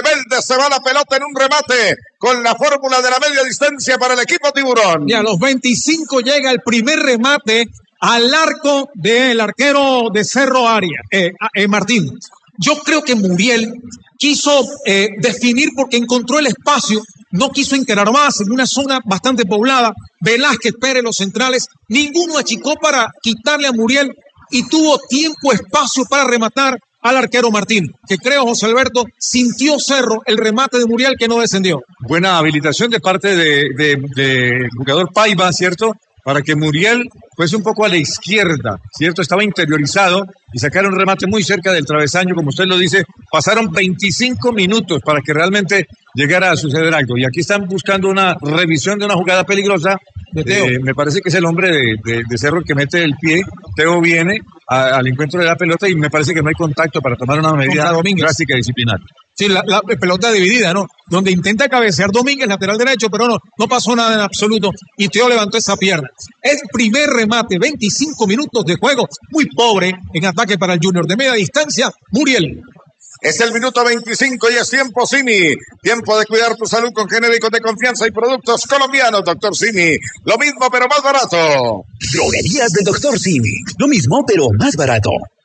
rebelde, se va la pelota en un remate con la fórmula de la media distancia para el equipo Tiburón. Y a los 25 llega el primer remate al arco del arquero de Cerro Arias, Martín. Yo creo que Muriel quiso definir porque encontró el espacio, no quiso encarar más en una zona bastante poblada. Velázquez, Pérez, los centrales, ninguno achicó para quitarle a Muriel y tuvo tiempo, espacio para rematar al arquero Martín, que creo, José Alberto, sintió Cerro el remate de Muriel que no descendió. Buena habilitación de parte del jugador Paiva, ¿cierto? Para que Muriel fuese un poco a la izquierda, ¿cierto? Estaba interiorizado y sacaron un remate muy cerca del travesaño, como usted lo dice. Pasaron 25 minutos para que realmente llegara a suceder algo. Y aquí están buscando una revisión de una jugada peligrosa de Teo. Me parece que es el hombre de Cerro el que mete el pie. Teo viene al encuentro de la pelota y me parece que no hay contacto para tomar una medida drástica y disciplinaria. Sí, la pelota dividida, ¿no? Donde intenta cabecear Domínguez, lateral derecho, pero no pasó nada en absoluto y Teo levantó esa pierna. El primer remate, 25 minutos de juego, muy pobre en ataque para el Junior de media distancia, Muriel. Es el minuto 25 y es tiempo, Simi. Tiempo de cuidar tu salud con genéricos de confianza y productos colombianos, Doctor Simi. Lo mismo, pero más barato. Droguerías de Doctor Simi. Lo mismo, pero más barato.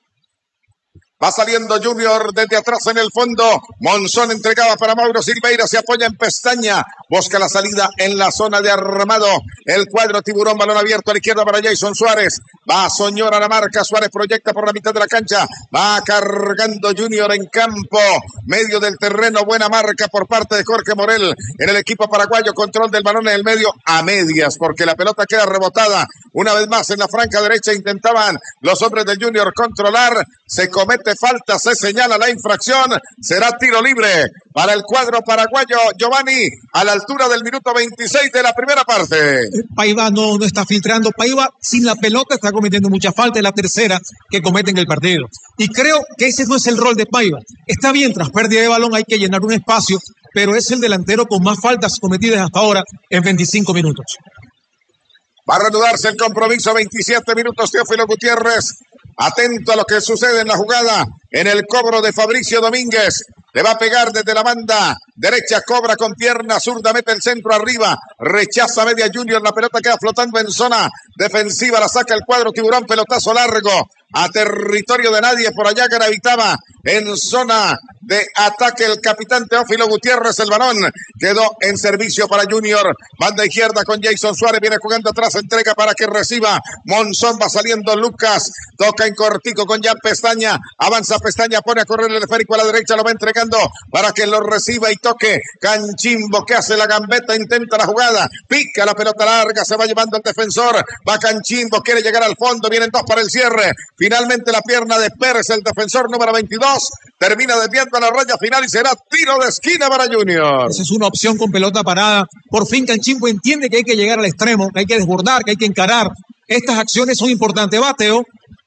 Va saliendo Junior desde atrás en el fondo. Monzón entregaba para Mauro Silveira. Se apoya en pestaña. Busca la salida en la zona de armado. El cuadro Tiburón. Balón abierto a la izquierda para Jason Suárez. Va Soñor a la marca. Suárez proyecta por la mitad de la cancha. Va cargando Junior en campo. Medio del terreno. Buena marca por parte de Jorge Morel. En el equipo paraguayo. Control del balón en el medio a medias. Porque la pelota queda rebotada. Una vez más en la franca derecha. Intentaban los hombres del Junior controlar. Se comete falta, se señala la infracción, será tiro libre para el cuadro paraguayo, Giovanni, a la altura del minuto 26 de la primera parte. Paiva no está filtrando, Paiva sin la pelota está cometiendo mucha falta, es la tercera que comete en el partido. Y creo que ese no es el rol de Paiva. Está bien, tras pérdida de balón hay que llenar un espacio, pero es el delantero con más faltas cometidas hasta ahora en 25 minutos. Va a reanudarse el compromiso, 27 minutos, Teófilo Gutiérrez. Atento a lo que sucede en la jugada, en el cobro de Fabricio Domínguez. Le va a pegar desde la banda derecha, cobra con pierna zurda, mete el centro arriba, rechaza media Junior, la pelota queda flotando en zona defensiva, la saca el cuadro Tiburón, pelotazo largo a territorio de nadie, por allá gravitaba en zona de ataque el capitán Teófilo Gutiérrez, el balón quedó en servicio para Junior, banda izquierda con Jason Suárez, viene jugando atrás, entrega para que reciba, Monzón va saliendo Lucas, toca en cortico con Jan Pestaña, avanza Pestaña, pone a correr el esférico a la derecha, lo va entregando para que lo reciba y toque, Canchimbo que hace la gambeta, intenta la jugada, pica la pelota larga, se va llevando el defensor, va Canchimbo, quiere llegar al fondo, vienen dos para el cierre, finalmente la pierna de Pérez, el defensor número 22, termina desviando a la raya final y será tiro de esquina para Junior. Esa es una opción con pelota parada, por fin Canchimbo entiende que hay que llegar al extremo, que hay que desbordar, que hay que encarar, estas acciones son importantes, va Teo.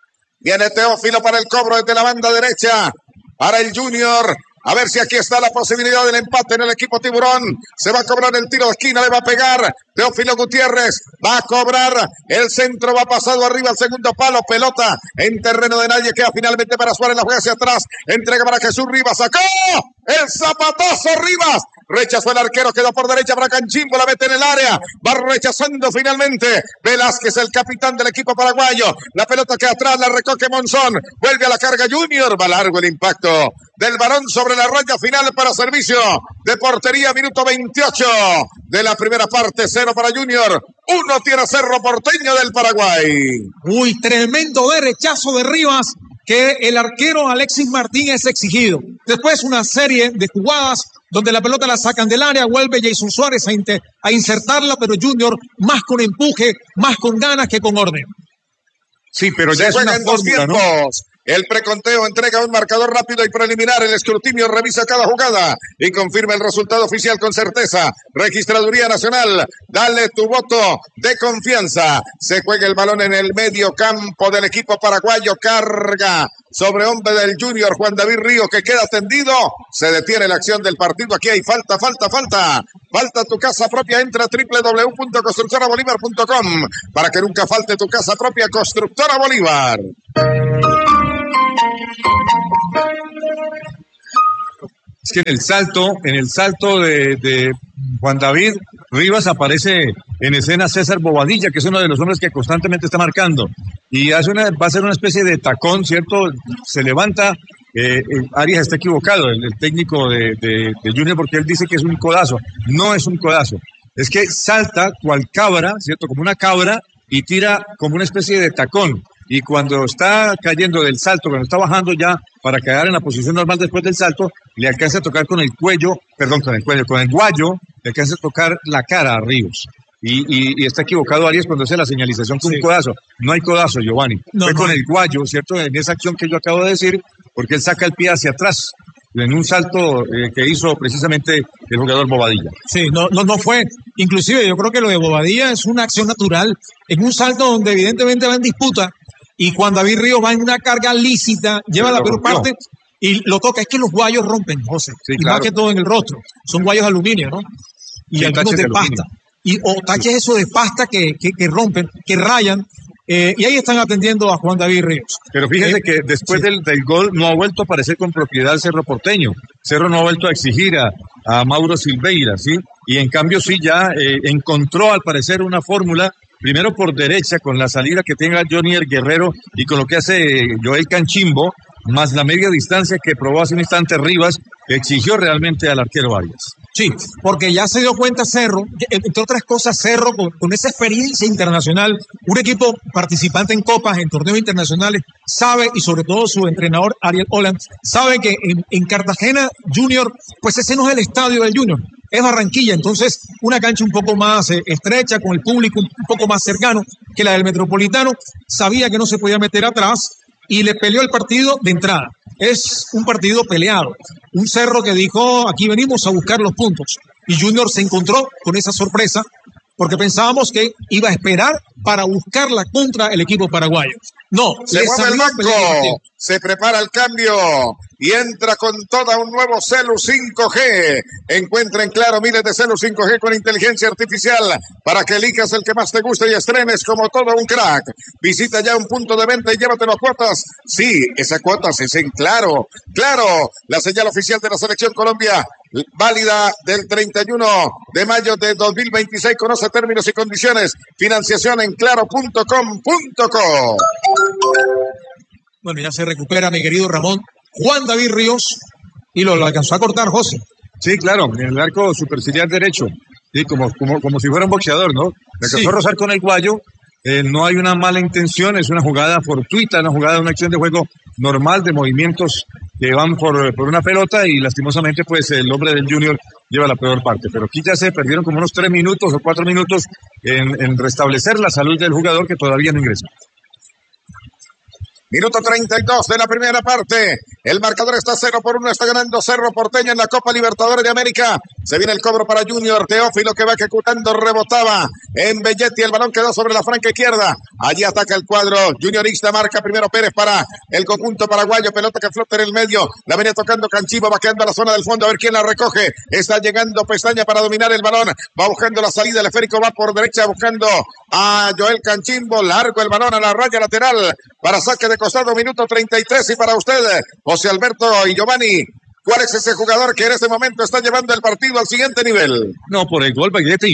Viene Teófilo para el cobro desde la banda derecha, para el Junior. A ver si aquí está la posibilidad del empate en el equipo Tiburón. Se va a cobrar el tiro de esquina, le va a pegar Teófilo Gutiérrez. Va a cobrar el centro, va pasado arriba al segundo palo. Pelota en terreno de nadie, queda finalmente para Suárez, la juega hacia atrás. Entrega para Jesús Rivas, sacó el zapatazo Rivas. Rechazó el arquero, quedó por derecha para Canchimbo, la mete en el área. Va rechazando finalmente Velázquez, el capitán del equipo paraguayo. La pelota queda atrás, la recoge Monzón. Vuelve a la carga Junior, va largo el impacto del balón sobre la raya final para servicio de portería, minuto 28 de la primera parte, 0 para Junior, 1 tiene Cerro Porteño del Paraguay. Uy, tremendo de rechazo de Rivas, que el arquero Alexis Martín es exigido. Después una serie de jugadas donde la pelota la sacan del área, vuelve Jason Suárez a insertarla, pero Junior más con empuje, más con ganas que con orden. Sí, pero ya se es una juegan dos fórmula, tiempos. ¿no? El preconteo entrega un marcador rápido y preliminar. El escrutinio revisa cada jugada y confirma el resultado oficial con certeza. Registraduría Nacional, dale tu voto de confianza. Se juega el balón en el medio campo del equipo paraguayo. Carga sobre hombre del Junior, Juan David Río, que queda tendido. Se detiene la acción del partido. Aquí hay falta. Falta tu casa propia. Entra a www.constructorabolívar.com para que nunca falte tu casa propia. Constructora Bolívar. Es que en el salto de Juan David Rivas aparece en escena César Bobadilla, que es uno de los hombres que constantemente está marcando. Y va a ser una especie de tacón, ¿cierto? Se levanta, Arias está equivocado, el técnico de Junior, porque él dice que es un codazo. No es un codazo. Es que salta cual cabra, ¿cierto? Como una cabra y tira como una especie de tacón. Y cuando está cayendo del salto, cuando está bajando ya para quedar en la posición normal después del salto, le alcanza a tocar con el guayo, le alcanza a tocar la cara a Ríos. Y está equivocado Arias cuando hace la señalización con un codazo. No hay codazo, Giovanni. Fue con el guayo, ¿cierto? En esa acción que yo acabo de decir, porque él saca el pie hacia atrás en un salto que hizo precisamente el jugador Bobadilla. Sí, no fue. Inclusive yo creo que lo de Bobadilla es una acción natural, en un salto donde evidentemente va en disputa, y Juan David Ríos va en una carga lícita, lleva la peor parte y lo toca. Es que los guayos rompen, José, sí, y claro, más que todo en el rostro. Son guayos de aluminio, ¿no? Y algunos de pasta. O taches eso de pasta que rompen, que rayan. Y ahí están atendiendo a Juan David Ríos. Pero fíjese que después del gol no ha vuelto a aparecer con propiedad Cerro Porteño. Cerro no ha vuelto a exigir a Mauro Silveira, ¿sí? Y en cambio sí ya encontró al parecer una fórmula, primero por derecha con la salida que tenga Jonier Guerrero y con lo que hace Joel Canchimbo, más la media distancia que probó hace un instante Rivas, exigió realmente al arquero Arias. Sí, porque ya se dio cuenta Cerro, entre otras cosas Cerro con esa experiencia internacional, un equipo participante en copas, en torneos internacionales, sabe, y sobre todo su entrenador Ariel Holland, sabe que en Cartagena Junior, pues ese no es el estadio del Junior, es Barranquilla, entonces una cancha un poco más estrecha, con el público un poco más cercano que la del Metropolitano, sabía que no se podía meter atrás y le peleó el partido de entrada. Es un partido peleado, un Cerro que dijo, aquí venimos a buscar los puntos, y Junior se encontró con esa sorpresa, porque pensábamos que iba a esperar para buscarla contra el equipo paraguayo. No, se mueve el banco, se prepara el cambio y entra con toda un nuevo Celu 5G. Encuentra en Claro miles de Celu 5G con inteligencia artificial para que elijas el que más te guste y estrenes como todo un crack. Visita ya un punto de venta y llévatelo a cuotas. Sí, esa cuotas es en Claro. Claro, la señal oficial de la Selección Colombia, válida del 31 de mayo de 2026. Conoce términos y condiciones. Financiación en claro.com.co. Bueno, ya se recupera mi querido Ramón. Juan David Ríos, y lo alcanzó a cortar José. Sí, claro, en el arco superciliar derecho, sí, como si fuera un boxeador, ¿no? Le alcanzó a rozar con el guayo. No hay una mala intención, es una jugada fortuita, una acción de juego normal de movimientos que van por una pelota, y lastimosamente pues el hombre del Junior lleva la peor parte. Pero aquí ya se perdieron como unos 3 minutos o 4 minutos en restablecer la salud del jugador, que todavía no ingresa. Minuto 32 de la primera parte. El marcador está 0-1. Está ganando Cerro Porteño en la Copa Libertadores de América. Se viene el cobro para Junior. Teófilo, que va ejecutando, rebotaba en Belletti. El balón quedó sobre la franca izquierda. Allí ataca el cuadro juniorista. Marca primero Pérez para el conjunto paraguayo. Pelota que flota en el medio. La venía tocando Canchivo. Va quedando a la zona del fondo. A ver quién la recoge. Está llegando Pestaña para dominar el balón. Va buscando la salida. El esférico va por derecha buscando a Joel Canchimbo. Largo el balón a la raya lateral para saque de costado. Minuto 33. Y para usted, José Alberto y Giovanni, ¿cuál es ese jugador que en este momento está llevando el partido al siguiente nivel? No, por el gol, Belletti.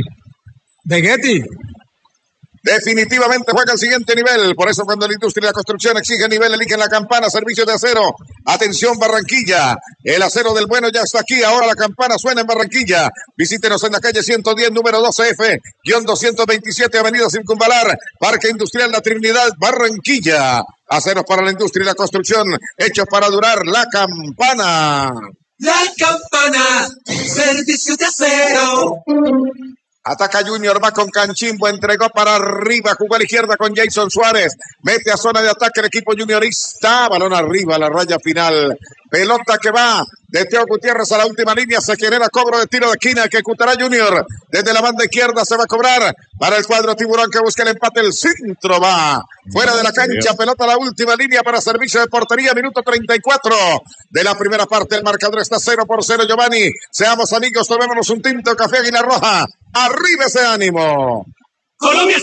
Definitivamente juega al siguiente nivel. Por eso cuando la industria y la construcción exige nivel, eligen la campana, servicio de acero. Atención Barranquilla, el acero del bueno ya está aquí. Ahora la campana suena en Barranquilla. Visítenos en la calle 110, número 12F-227, Avenida Circunvalar, Parque Industrial La Trinidad, Barranquilla. Aceros para la industria y la construcción, hechos para durar. La campana. La campana, servicio de acero. Ataca Junior, va con Canchimbo, entregó para arriba, jugó a la izquierda con Jason Suárez, mete a zona de ataque el equipo juniorista, balón arriba, la raya final, pelota que va de Teo Gutiérrez a la última línea, se genera cobro de tiro de esquina que ejecutará Junior, desde la banda izquierda se va a cobrar para el cuadro tiburón que busca el empate, el centro va fuera de la cancha, pelota a la última línea para servicio de portería, minuto 34 de la primera parte, el marcador está 0-0, Giovanni, seamos amigos, tomémonos un tinto, café Águila Roja. ¡Arriba ese ánimo! Colombia